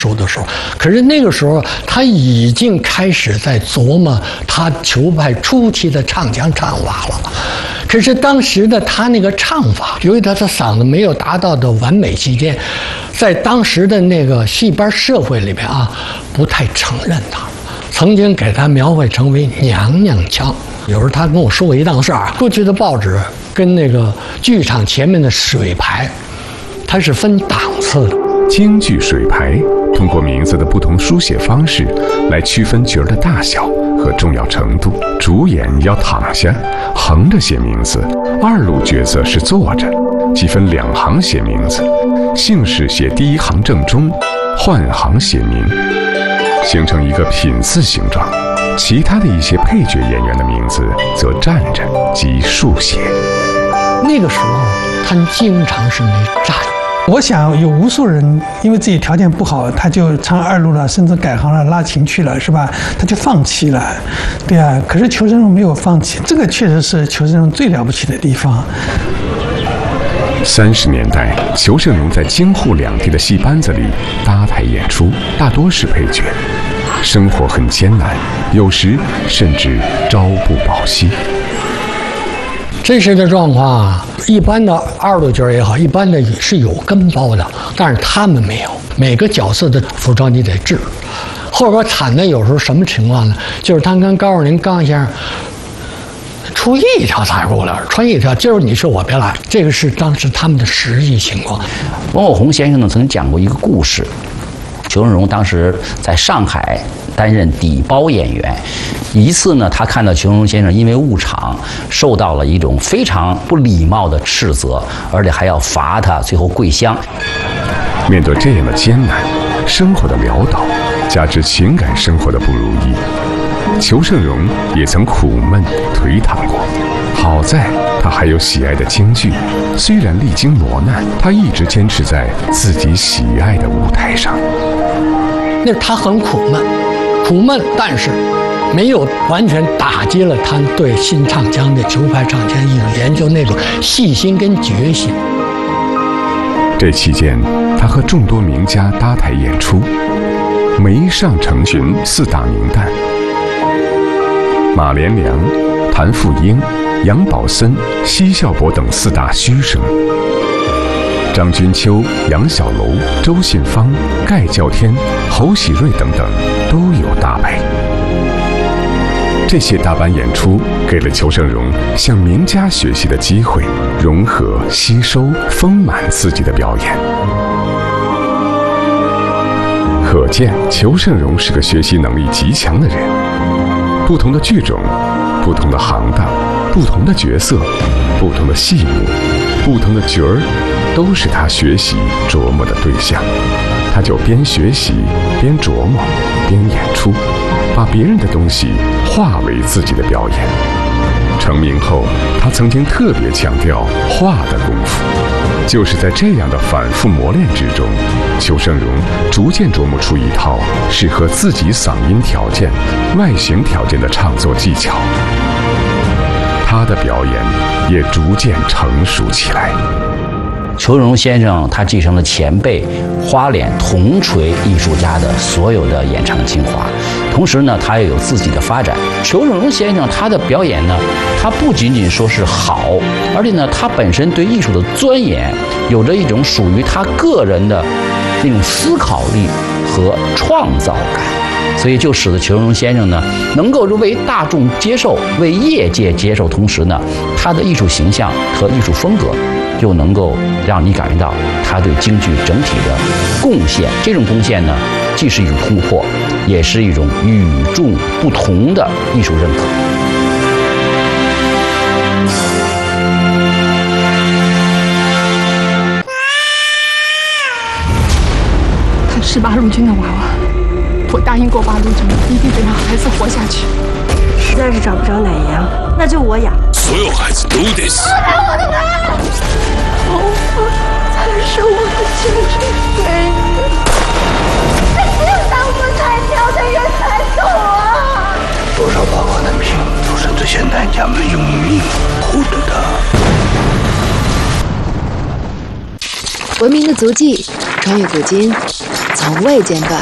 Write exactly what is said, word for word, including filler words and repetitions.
熟的时候，可是那个时候他已经开始在琢磨他球派初期的唱腔唱法了。可是当时的他那个唱法，由于他的嗓子没有达到的完美期间，在当时的那个戏班社会里面啊，不太承认他，曾经给他描绘成为娘娘腔。有时候他跟我说过一档事儿，过去的报纸跟那个剧场前面的水牌，它是分档次的。 京剧水牌通过名字的不同书写方式来区分角儿的大小和重要程度。主演要躺下，横着写名字；二路角色是坐着，即分两行写名字。姓氏写第一行正中，换行写名，形成一个品字形状。其他的一些配角演员的名字则站着即竖写。 那个时候他经常是没站。 我想有无数人因为自己条件不好，他就唱二路了，甚至改行了，拉琴去了，是吧？他就放弃了，对啊。可是裘盛戎没有放弃，这个确实是裘盛戎最了不起的地方。 三十年代，裘盛戎在京沪两地的戏班子里搭台演出，大多是配角，生活很艰难，有时甚至朝不保夕。 这时的状况啊，一般的二路角也好，一般的是有跟包的，但是他们没有。每个角色的服装你得制。后边惨的有时候什么情况呢？就是他跟高树宁刚先生出一条彩裤了，穿一条，今儿你说我别来，这个是当时他们的实际情况。 王火红先生呢曾经讲过一个故事，裘盛戎当时在上海担任底包演员，一次呢，他看到裘盛戎先生因为误场受到了一种非常不礼貌的斥责，而且还要罚他，最后跪香。 面对这样的艰难，生活的潦倒，加之情感生活的不如意，裘盛戎也曾苦闷颓唐过。好在他还有喜爱的京剧，虽然历经磨难，他一直坚持在自己喜爱的舞台上。 那他很苦闷，苦闷，但是没有完全打击了他对新唱腔的球派唱腔艺术研究那种细心跟决心。 这期间，他和众多名家搭台演出，梅上成群四大名旦，马连良、谭富英、杨宝森、奚孝伯等四大须生，张君秋、杨小楼、周信芳、盖叫天、侯喜瑞等等都有搭配。这些大班演出给了裘盛戎向名家学习的机会，融合、吸收、丰满自己的表演。可见裘盛戎是个学习能力极强的人。不同的剧种，不同的行当，不同的角色，不同的戏目，不同的角儿，都是他学习琢磨的对象。他就边学习边琢磨边演出，把别人的东西化为自己的表演。成名后，他曾经特别强调画的功夫。就是在这样的反复磨练之中，裘盛戎逐渐琢磨出一套适合自己嗓音条件、外形条件的唱作技巧。他的表演也逐渐成熟起来。 裘盛戎先生他继承了前辈花脸铜锤艺术家的所有的演唱精华，同时呢，他也有自己的发展。裘盛戎先生他的表演呢，他不仅仅说是好，而且呢，他本身对艺术的钻研有着一种属于他个人的那种思考力和创造感，所以就使得裘盛戎先生呢，能够为大众接受、为业界接受，同时呢，他的艺术形象和艺术风格又能够让你感觉到他对京剧整体的贡献。这种贡献呢，既是一种突破，也是一种与众不同的艺术认可。 他是八路军的娃娃，我答应过八路军，一定得让孩子活下去。 实在是找不着奶羊，那就我养。 所有孩子都得死。 不打我的妈！头发才是我的青春岁月。那只有当不才调的人才懂啊！ 多少爸爸的命都是这些男家们用命护着的。 文明的足迹，穿越古今， 从未间断。